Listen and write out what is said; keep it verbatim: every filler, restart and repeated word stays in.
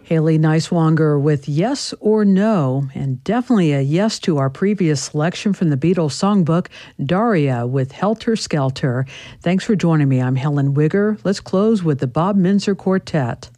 Haley Neiswanger with Yes or No, and definitely a yes to our previous selection from the Beatles songbook, Daria with Helter Skelter. Thanks for joining me. I'm Helen Wigger. Let's close with the Bob Minzer Quartet.